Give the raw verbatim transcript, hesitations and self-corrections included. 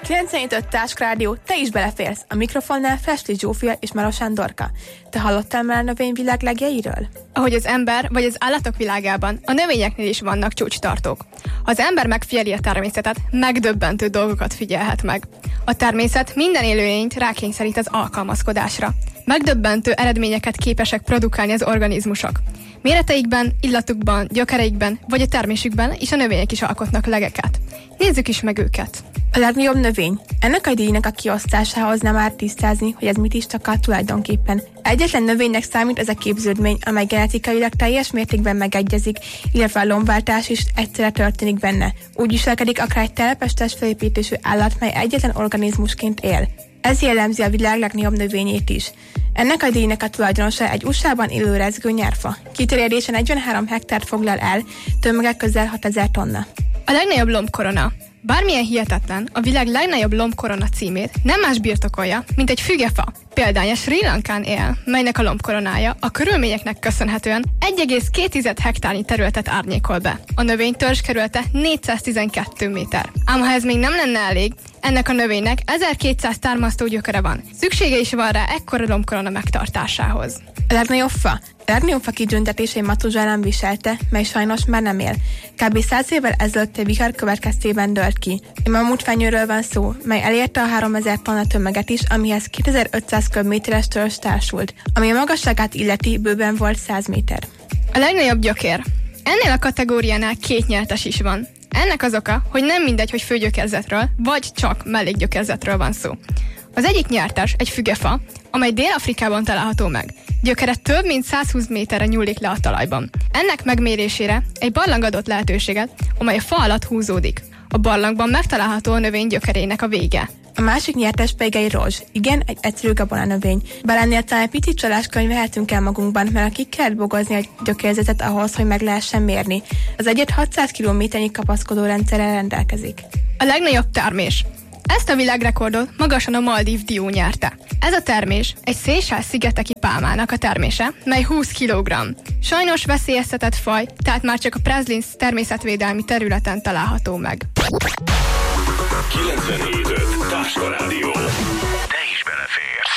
kilencvenhét öt Táskrádió, te is beleférsz. A mikrofonnál Festli Zsófia és Marosán Dorka. Te hallottál már a növényvilág legjeiről? Ahogy az ember vagy az állatok világában, a növényeknél is vannak csúcstartók. Ha az ember megfigyeli a természetet, megdöbbentő dolgokat figyelhet meg. A természet minden élőlényt rákényszerít az alkalmazkodásra. Megdöbbentő eredményeket képesek produkálni az organizmusok. Méreteikben, illatukban, gyökereikben vagy a termésükben is a növények is alkotnak legeket. Nézzük is meg őket. A legnagyobb növény. Ennek a díjnak a kiosztásához nem árt tisztázni, hogy ez mit is takar tulajdonképpen. Egyetlen növénynek számít ez a képződmény, amely genetikailag teljes mértékben megegyezik, illetve a lombváltás is egyszerre történik benne. Úgy viselkedik akár egy telepes testfelépítésű állat, mely egyetlen organizmusként él. Ez jellemzi a világ legnagyobb növényét is. Ennek a díjnak a tulajdonosa egy u es á-ban élő rezgő nyárfa. Kiterjedése negyvenhárom hektárt foglal el, tömege közel hatezer tonna. A legnagyobb lombkorona. Bármilyen hihetetlen, a világ legnagyobb lombkorona címét nem más birtokolja, mint egy fügefa. Példánya Sri Lankán él, melynek a lombkoronája a körülményeknek köszönhetően egy egész két hektárnyi területet árnyékol be. A növénytörzs kerülete négyszáztizenkettő méter. Ám ha ez még nem lenne elég, ennek a növénynek ezerkétszáz támasztó gyökere van. Szüksége is van rá ekkora lombkorona megtartásához. A legnagyobb fa. A legnagyobb fa kigyöntetései Matuzsálem viselte, mely sajnos már nem él. Kb. száz évvel ezelőtt egy vihar következtében dőlt ki. A mamutfenyőről van szó, mely elérte a háromezer tonna tömeget is, amihez kétezer-ötszáz köbméteres törzs társult, ami a magasságát illeti bőven volt száz méter. A legnagyobb gyökér. Ennél a kategóriánál két nyertes is van. Ennek az oka, hogy nem mindegy, hogy főgyökerzetről, vagy csak mellékgyökerzetről van szó. Az egyik nyertes egy fügefa, amely Dél-Afrikában található meg. Gyökere több mint százhúsz méterre nyúlik le a talajban. Ennek megmérésére egy barlang adott lehetőséget, amely a fa alatt húzódik. A barlangban megtalálható a növény gyökerének a vége. A másik nyertes pedig egy rozs. Igen, egy egyszerű gabonanövény. Bár ennél talán egy picit csalást könyvelhetünk el magunkban, mert ki kellett bogozni egy gyökérzetet ahhoz, hogy meg lehessen mérni. Az egyet hatszáz kilométernyi kapaszkodó rendszerrel rendelkezik. A legnagyobb termés. Ezt a világrekordot magasan a Maldív dió nyerte. Ez a termés egy Seychelles-szigeteki pálmának a termése, mely húsz kilogramm. Sajnos veszélyeztetett faj, tehát már csak a Preslins természetvédelmi területen található meg. kilencvenhét öt Táska Rádió. Te is belefér.